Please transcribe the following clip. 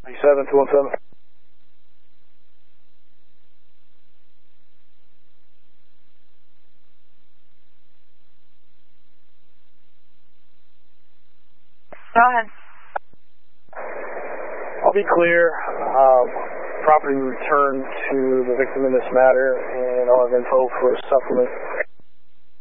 217. Go ahead. I'll be clear. Property returned to the victim in this matter, and I'll have info for a supplement